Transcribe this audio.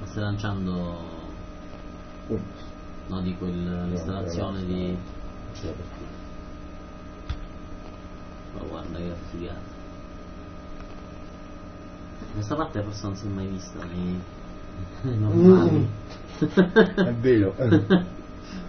stai lanciando. No, dico l'installazione di. Ma guarda che figata. Questa parte forse non si è mai vista nei normali. È vero.